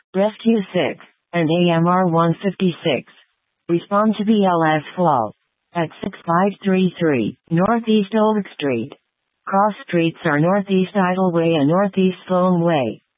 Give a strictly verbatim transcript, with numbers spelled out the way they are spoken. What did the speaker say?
Rescue six, and A M R one fifty-six. Respond to B L S flow. At six five three three, Northeast Old Street. Cross streets are Northeast Idle Way and Northeast Sloan Way.